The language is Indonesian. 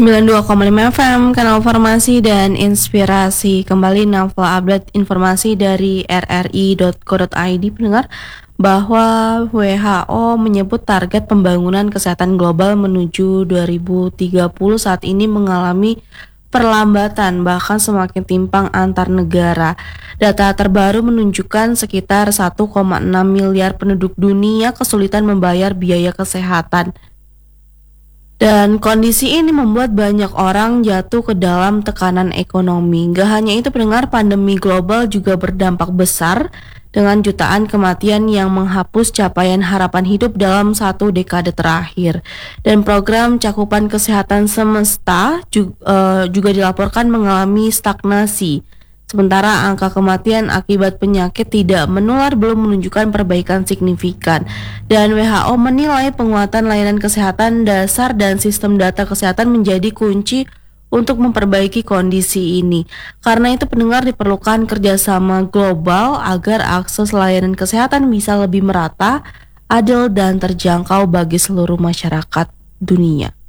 92,5 FM, kanal Farmasi dan Inspirasi. Kembali Naufal update informasi dari rri.co.id, pendengar, bahwa WHO menyebut target pembangunan kesehatan global menuju 2030 saat ini mengalami perlambatan, bahkan semakin timpang antar negara. Data terbaru menunjukkan sekitar 1,6 miliar penduduk dunia kesulitan membayar biaya kesehatan. Dan kondisi ini membuat banyak orang jatuh ke dalam tekanan ekonomi. Gak hanya itu, pendengar, pandemi global juga berdampak besar dengan jutaan kematian yang menghapus capaian harapan hidup dalam satu dekade terakhir. Dan program cakupan kesehatan semesta juga dilaporkan mengalami stagnasi. Sementara angka kematian akibat penyakit tidak menular belum menunjukkan perbaikan signifikan. Dan WHO menilai penguatan layanan kesehatan dasar dan sistem data kesehatan menjadi kunci untuk memperbaiki kondisi ini. Karena itu, pendengar, diperlukan kerjasama global agar akses layanan kesehatan bisa lebih merata, adil, dan terjangkau bagi seluruh masyarakat dunia.